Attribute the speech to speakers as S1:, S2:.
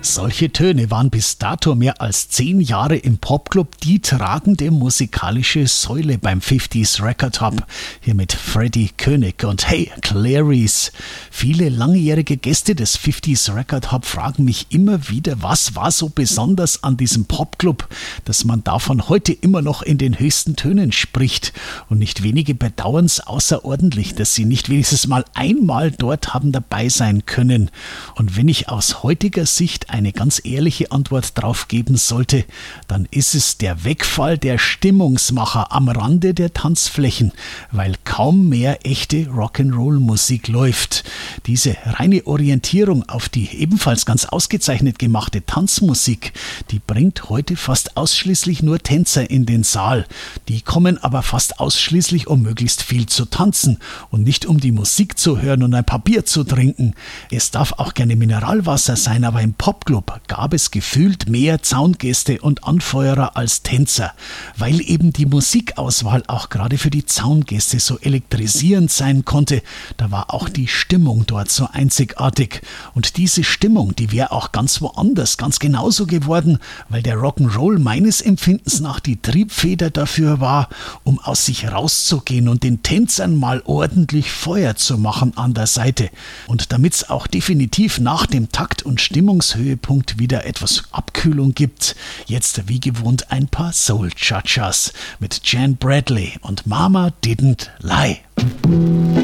S1: Solche Töne waren bis dato mehr als 10 Jahre im Popclub die tragende musikalische Säule beim 50s Record Hub. Hier mit Freddie König und Hey Clarice. Viele langjährige Gäste des 50s Record Hub fragen mich immer wieder, was war so besonders an diesem Popclub, dass man davon heute immer noch in den höchsten Tönen spricht. Und nicht wenige bedauern es außerordentlich, dass sie nicht wenigstens mal einmal dort haben dabei sein können. Und wenn ich aus heutiger Sicht eine ganz ehrliche Antwort drauf geben sollte, dann ist es der Wegfall der Stimmungsmacher am Rande der Tanzflächen, weil kaum mehr echte Rock'n'Roll-Musik läuft. Diese reine Orientierung auf die ebenfalls ganz ausgezeichnet gemachte Tanzmusik, die bringt heute fast ausschließlich nur Tänzer in den Saal. Die kommen aber fast ausschließlich, um möglichst viel zu tanzen und nicht um die Musik zu hören und ein paar Bier zu trinken. Es darf auch gerne Mineralwasser sein, aber im Popclub gab es gefühlt mehr Zaungäste und Anfeuerer als Tänzer, weil eben die Musikauswahl auch gerade für die Zaungäste so elektrisierend sein konnte. Da war auch die Stimmung dort so einzigartig. Und diese Stimmung, die wäre auch ganz woanders ganz genauso geworden, weil der Rock'n'Roll meines Empfindens nach die Triebfeder dafür war, um aus sich rauszugehen und den Tänzern mal ordentlich Feuer zu machen an der Seite. Und damit es auch definitiv nach dem Takt- und Stimmungshöhepunkt wieder etwas Abkühlung gibt, jetzt wie gewohnt ein paar Soul-Cha-Chas mit Jan Bradley und Mama Didn't Lie.